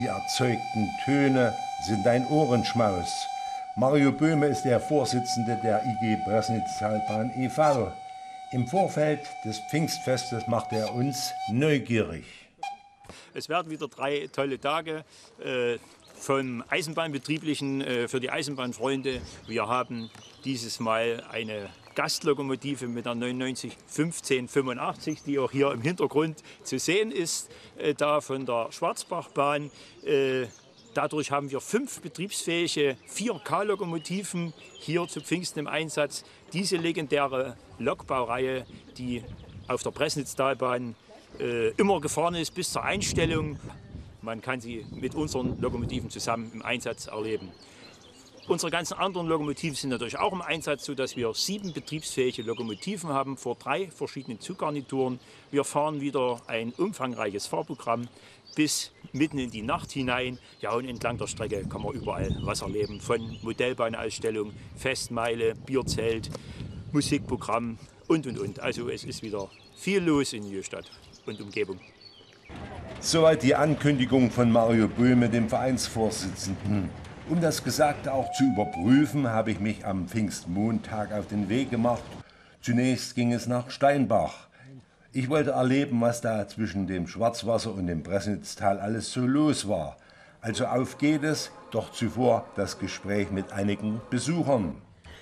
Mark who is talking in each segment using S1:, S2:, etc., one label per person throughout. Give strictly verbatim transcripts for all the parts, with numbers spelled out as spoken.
S1: Die erzeugten Töne sind ein Ohrenschmaus. Mario Böhme ist der Vorsitzende der I G Bresnitz-Talbahn e V Im Vorfeld des Pfingstfestes macht er uns neugierig.
S2: Es werden wieder drei tolle Tage äh, vom Eisenbahnbetrieblichen äh, für die Eisenbahnfreunde. Wir haben dieses Mal eine Gastlokomotive mit der neunundneunzig fünfzehn fünfundachtzig, die auch hier im Hintergrund zu sehen ist, äh, da von der Schwarzbachbahn. Äh, Dadurch haben wir fünf betriebsfähige vier K-Lokomotiven hier zu Pfingsten im Einsatz. Diese legendäre Lokbaureihe, die auf der Bresnitz-Talbahn äh, immer gefahren ist bis zur Einstellung. Man kann sie mit unseren Lokomotiven zusammen im Einsatz erleben. Unsere ganzen anderen Lokomotiven sind natürlich auch im Einsatz, sodass wir sieben betriebsfähige Lokomotiven haben vor drei verschiedenen Zuggarnituren. Wir fahren wieder ein umfangreiches Fahrprogramm bis mitten in die Nacht hinein. Ja, und entlang der Strecke kann man überall was erleben. Von Modellbahnausstellung, Festmeile, Bierzelt, Musikprogramm und, und, und. Also es ist wieder viel los in Jöstadt und Umgebung.
S1: Soweit die Ankündigung von Mario Böhme, dem Vereinsvorsitzenden. Um das Gesagte auch zu überprüfen, habe ich mich am Pfingstmontag auf den Weg gemacht. Zunächst ging es nach Steinbach. Ich wollte erleben, was da zwischen dem Schwarzwasser und dem Bresnitztal alles so los war. Also auf geht es, doch zuvor das Gespräch mit einigen Besuchern.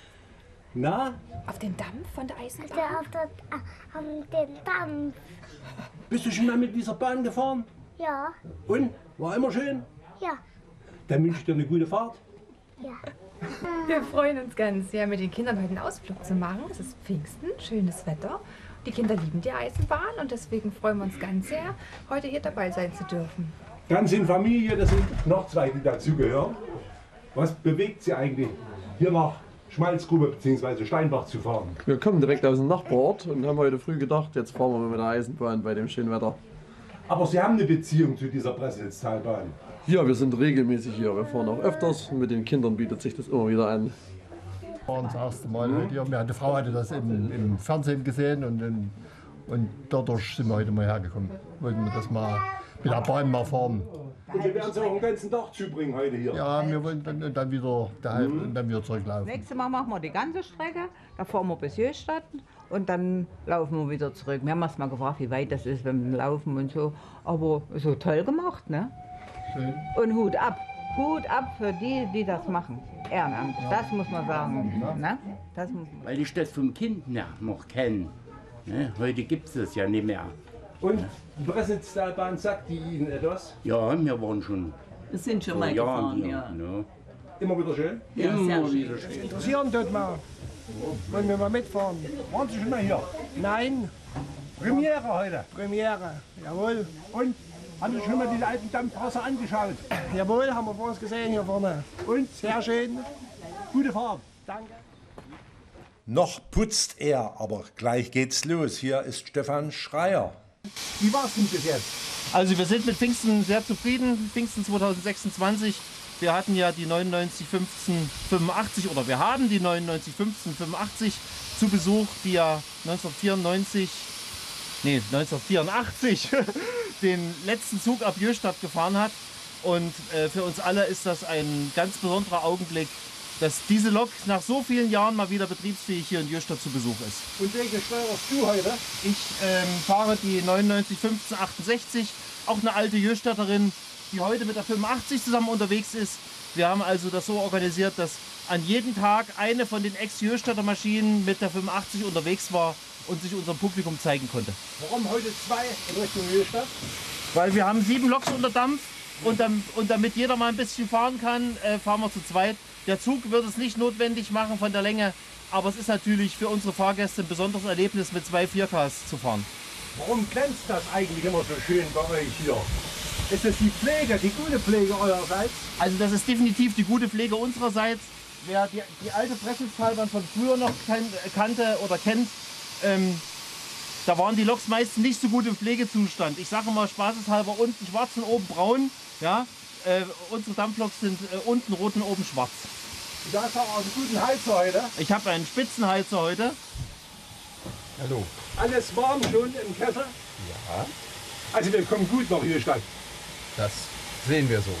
S3: Na?
S4: Auf den Dampf von der Eisenbahn?
S5: Ja, auf, der, auf den Dampf.
S3: Bist du schon mal mit dieser Bahn gefahren?
S5: Ja.
S3: Und? War immer schön?
S5: Ja.
S3: Dann wünsche ich dir eine gute Fahrt.
S5: Ja.
S4: Wir freuen uns ganz, ja, mit den Kindern heute einen Ausflug zu machen. Es ist Pfingsten, schönes Wetter. Die Kinder lieben die Eisenbahn und deswegen freuen wir uns ganz sehr, heute hier dabei sein zu dürfen.
S3: Ganz in Familie, das sind noch zwei, die dazugehören. Was bewegt Sie eigentlich, hier nach Schmalzgrube bzw. Steinbach zu fahren?
S6: Wir kommen direkt aus dem Nachbarort und haben heute früh gedacht, jetzt fahren wir mit der Eisenbahn bei dem schönen Wetter.
S3: Aber Sie haben eine Beziehung zu dieser Bresnitz-Talbahn?
S6: Ja, wir sind regelmäßig hier. Wir fahren auch öfters und mit den Kindern bietet sich das immer wieder an.
S7: Wir waren das erste Mal heute hier. Meine Frau hatte das im, im Fernsehen gesehen und, in, und dadurch sind wir heute mal hergekommen. Wollten wir das mal mit der Bahn mal fahren.
S3: Und wir werden Sie auch den ganzen Tag zubringen heute hier?
S7: Ja, wir wollen dann, und dann wieder daheim mhm. und dann wieder zurücklaufen.
S8: Nächstes Mal machen wir die ganze Strecke, da fahren wir bis Jöstadt und dann laufen wir wieder zurück. Wir haben uns mal gefragt, wie weit das ist, wenn wir laufen und so. Aber so toll gemacht, ne?
S7: Schön.
S8: Und Hut ab. Hut ab für die, die das machen. Ehrenamt, ja. Das muss man sagen. Ja. Ne? Das muss man.
S9: Weil ich das vom Kind noch kenne. Ne? Heute gibt es das ja nicht mehr.
S3: Und die Bresnitz-Talbahn, sagt die Ihnen etwas?
S9: Ja, wir waren schon.
S10: Wir sind schon mal gefahren, ja.
S9: ja.
S3: Immer wieder schön?
S10: Ja,
S9: Immer wieder schön.
S11: Interessieren dort mal. Wollen wir mal mitfahren?
S3: Waren Sie schon mal hier?
S11: Nein.
S3: Premiere heute?
S11: Premiere, jawohl.
S3: Und? Haben Sie schon mal die alten Dampfwasser angeschaut?
S11: Jawohl, haben wir vor uns gesehen hier vorne.
S3: Und?
S11: Sehr schön.
S3: Gute Fahrt.
S11: Danke.
S1: Noch putzt er, aber gleich geht's los. Hier ist Stefan Schreier.
S3: Wie war es denn bis jetzt?
S12: Also wir sind mit Pfingsten sehr zufrieden. Pfingsten zweitausendsechsundzwanzig. Wir hatten ja die neunundneunzig fünfzehn fünfundachtzig oder wir haben die neunundneunzig fünfzehn fünfundachtzig zu Besuch, die ja neunzehnhundertvierundneunzig, nee neunzehnhundertvierundachtzig den letzten Zug ab Jöstadt gefahren hat. Und äh, für uns alle ist das ein ganz besonderer Augenblick, dass diese Lok nach so vielen Jahren mal wieder betriebsfähig hier in Jöstadt zu Besuch ist.
S3: Und welche steuerst du heute?
S12: Ich ähm, fahre die neunundneunzig fünfzehn achtundsechzig, auch eine alte Jöstatterin, die heute mit der fünfundachtzig zusammen unterwegs ist. Wir haben also das so organisiert, dass an jedem Tag eine von den Ex-Jöstatter Maschinen mit der fünfundachtzig unterwegs war und sich unserem Publikum zeigen konnte.
S3: Warum heute zwei in Richtung Jöstadt?
S12: Weil wir haben sieben Loks unter Dampf und, dann, und damit jeder mal ein bisschen fahren kann, äh, fahren wir zu zweit. Der Zug wird es nicht notwendig machen von der Länge, aber es ist natürlich für unsere Fahrgäste ein besonderes Erlebnis, mit zwei vier Ks zu fahren.
S3: Warum glänzt das eigentlich immer so schön bei euch hier? Ist es die Pflege, die gute Pflege eurerseits?
S12: Also das ist definitiv die gute Pflege unsererseits. Wer die, die alte Bresnitz-Talbahn von früher noch kan kannte oder kennt, ähm, da waren die Loks meist nicht so gut im Pflegezustand. Ich sage mal spaßeshalber unten schwarz und oben braun. Ja? Äh, unsere Dampfloks sind äh, unten rot und oben schwarz.
S3: Du hast auch einen guten Heizer heute.
S12: Ich habe einen Spitzenheizer heute.
S3: Hallo. Alles warm schon im Kessel?
S7: Ja.
S3: Also wir kommen gut nach Jöstadt.
S7: Das
S13: Sehen wir so.